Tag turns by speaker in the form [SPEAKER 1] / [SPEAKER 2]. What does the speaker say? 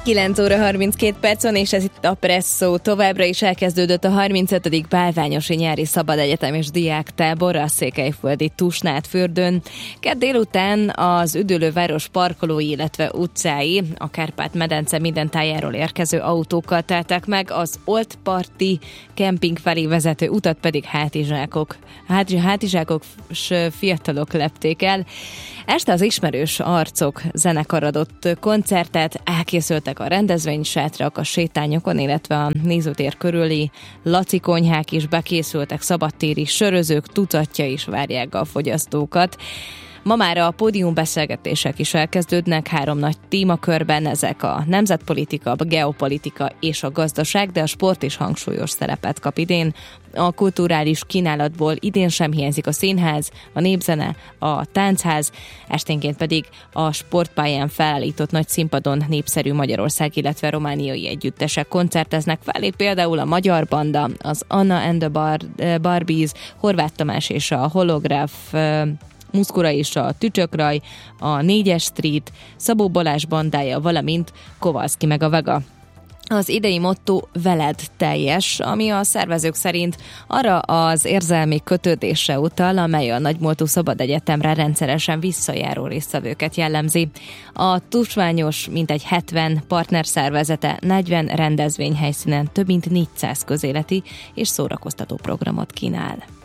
[SPEAKER 1] 9 óra 32 percon, és ez itt a Presszó. Továbbra is elkezdődött a 35. Bálványosi Nyári Szabadegyetem és Diáktábor a székelyföldi Tusnádfürdőn. Kedd délután az üdülőváros parkolói, illetve utcái a Kárpát-medence minden tájáról érkező autókkal teltek meg, az Old Party kemping felé vezető utat pedig hátizsákok s fiatalok lepték el. Este az ismerős arcok zenekar adott koncertet, elkészültek a rendezvénysátrak a sétányokon, illetve a nézőtér körüli Laci konyhák is bekészültek, szabadtéri sörözők tucatja is várják a fogyasztókat. Ma már a pódiumbeszélgetések is elkezdődnek 3 nagy témakörben, ezek a nemzetpolitika, a geopolitika és a gazdaság, de a sport is hangsúlyos szerepet kap idén. A kulturális kínálatból idén sem hiányzik a színház, a népzene, a táncház, esténként pedig a sportpályán felállított nagy színpadon népszerű Magyarország, illetve romániai együttesek koncerteznek fel, például a Magyar Banda, az Anna and the Barbies, Horváth Tamás és a Holográf, Muszkura és a Tücsökraj, a 4-es Street, Szabó Balázs bandája, valamint Kovalszki meg a Vega. Az idei motto veled teljes, ami a szervezők szerint arra az érzelmi kötődésre utal, amely a Nagymoltó Szabadegyetemre rendszeresen visszajáró résztvevőket jellemzi. A tusványos mintegy 70 partnerszervezete 40 rendezvényhelyszínen több mint 400 közéleti és szórakoztató programot kínál.